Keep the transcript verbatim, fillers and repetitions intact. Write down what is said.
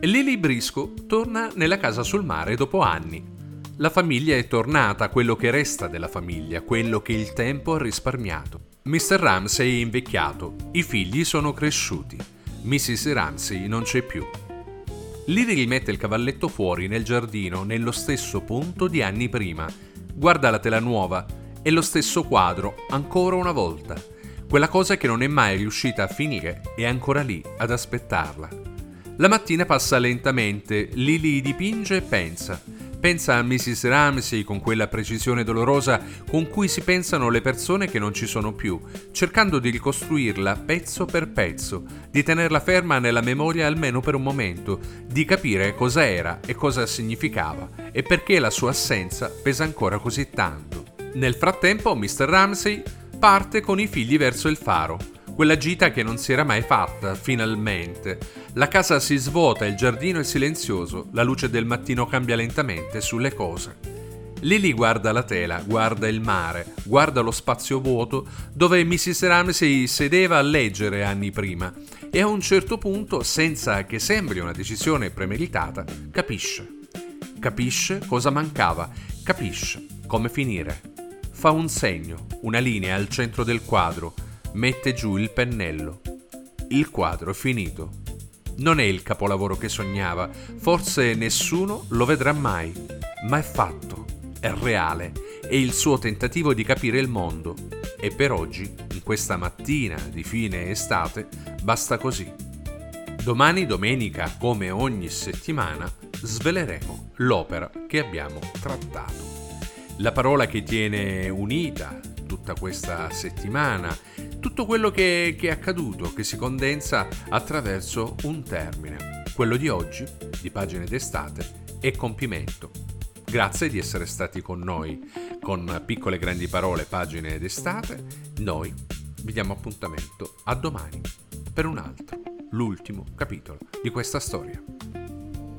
Lily Briscoe torna nella casa sul mare dopo anni. La famiglia è tornata, quello che resta della famiglia, quello che il tempo ha risparmiato. mister Ramsay è invecchiato, i figli sono cresciuti, missus Ramsay non c'è più. Lily rimette il cavalletto fuori nel giardino nello stesso punto di anni prima. Guarda la tela nuova, è lo stesso quadro, ancora una volta. Quella cosa che non è mai riuscita a finire è ancora lì ad aspettarla. La mattina passa lentamente, Lily dipinge e pensa. Pensa a missus Ramsay con quella precisione dolorosa con cui si pensano le persone che non ci sono più, cercando di ricostruirla pezzo per pezzo, di tenerla ferma nella memoria almeno per un momento, di capire cosa era e cosa significava e perché la sua assenza pesa ancora così tanto. Nel frattempo mister Ramsay parte con i figli verso il faro. Quella gita che non si era mai fatta, finalmente. La casa si svuota, il giardino è silenzioso, la luce del mattino cambia lentamente sulle cose. Lily guarda la tela, guarda il mare, guarda lo spazio vuoto dove missus Ramsay sedeva a leggere anni prima e a un certo punto, senza che sembri una decisione premeditata, capisce. Capisce cosa mancava, capisce come finire. Fa un segno, una linea al centro del quadro, mette giù il pennello. Il quadro è finito. Non è il capolavoro che sognava, forse nessuno lo vedrà mai, ma è fatto, è reale, è il suo tentativo di capire il mondo. E per oggi, in questa mattina di fine estate, basta così. Domani domenica, come ogni settimana, sveleremo l'opera che abbiamo trattato. La parola che tiene unita tutta questa settimana, tutto quello che, che è accaduto, che si condensa attraverso un termine. Quello di oggi, di Pagine d'estate, è compimento. Grazie di essere stati con noi con Piccole Grandi Parole, Pagine d'estate. Noi vi diamo appuntamento a domani per un altro, l'ultimo capitolo di questa storia.